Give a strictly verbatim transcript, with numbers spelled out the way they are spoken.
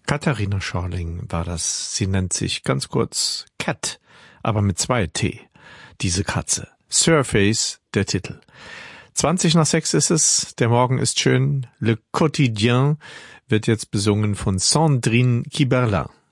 Katharina Schorling war das. Sie nennt sich ganz kurz Cat, aber mit zwei T. Diese Katze. Surface, der Titel. zwanzig nach sechs ist es, der Morgen ist schön. Le Quotidien wird jetzt besungen von Sandrine Kiberlin.